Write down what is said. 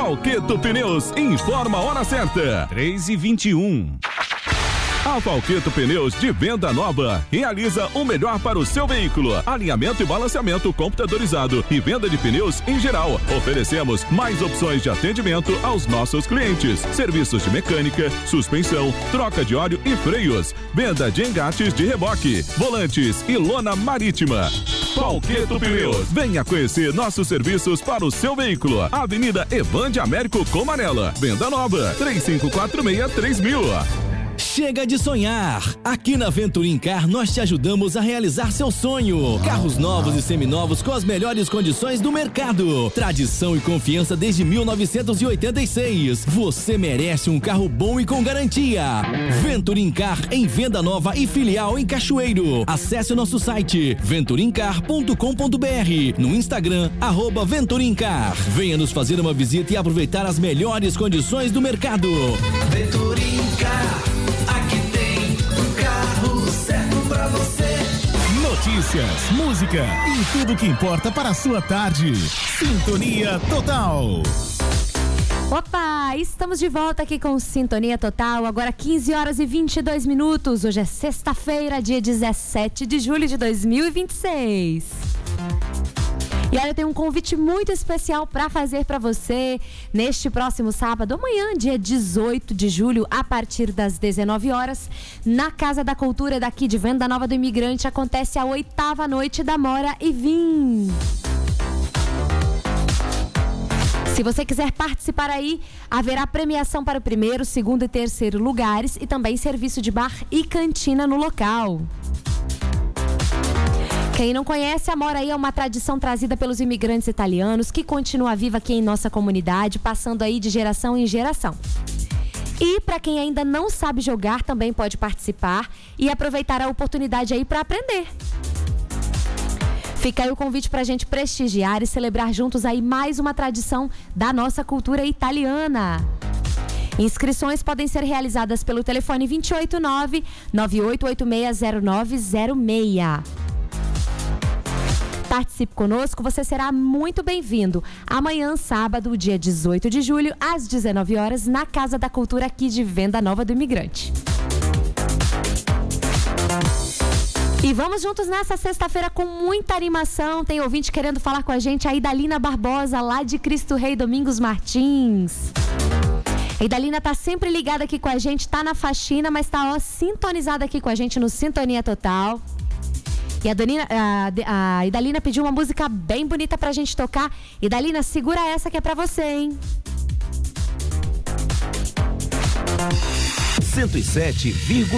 Falqueto Pneus informa a hora certa. 3h21. A Falqueto Pneus de Venda Nova realiza o melhor para o seu veículo: alinhamento e balanceamento computadorizado e venda de pneus em geral. Oferecemos mais opções de atendimento aos nossos clientes: serviços de mecânica, suspensão, troca de óleo e freios, venda de engates de reboque, volantes e lona marítima. Falqueto Pneus, venha conhecer nossos serviços para o seu veículo. Avenida Evande Américo Comarela, Venda Nova, 3546-3000. Chega de sonhar! Aqui na Venturim Car nós te ajudamos a realizar seu sonho. Carros novos e seminovos com as melhores condições do mercado. Tradição e confiança desde 1986. Você merece um carro bom e com garantia. Venturim Car em Venda Nova e filial em Cachoeiro. Acesse o nosso site venturimcar.com.br, no Instagram @VenturimCar. Venha nos fazer uma visita e aproveitar as melhores condições do mercado. Venturim Car. Notícias, música e tudo que importa para a sua tarde. Sintonia Total. Opa, estamos de volta aqui com Sintonia Total, agora 15h22. Hoje é sexta-feira, dia 17 de julho de 2026. E olha, eu tenho um convite muito especial para fazer para você neste próximo sábado, amanhã, dia 18 de julho, a partir das 19 horas, na Casa da Cultura daqui de Venda Nova do Imigrante, acontece a 8ª noite da Mora e Vim. Se você quiser participar aí, haverá premiação para o primeiro, segundo e terceiro lugares e também serviço de bar e cantina no local. Quem não conhece, a Mora aí é uma tradição trazida pelos imigrantes italianos que continua viva aqui em nossa comunidade, passando aí de geração em geração. E para quem ainda não sabe jogar, também pode participar e aproveitar a oportunidade aí para aprender. Fica aí o convite para a gente prestigiar e celebrar juntos aí mais uma tradição da nossa cultura italiana. Inscrições podem ser realizadas pelo telefone 289-98860906. Participe conosco, você será muito bem-vindo. Amanhã, sábado, dia 18 de julho, às 19 horas, na Casa da Cultura aqui de Venda Nova do Imigrante. E vamos juntos nessa sexta-feira com muita animação. Tem ouvinte querendo falar com a gente, a Idalina Barbosa, lá de Cristo Rei Domingos Martins. A Idalina tá sempre ligada aqui com a gente, tá na faxina, mas tá sintonizada aqui com a gente no Sintonia Total. E a Idalina pediu uma música bem bonita pra gente tocar. Idalina, segura essa que é pra você, hein? 107,1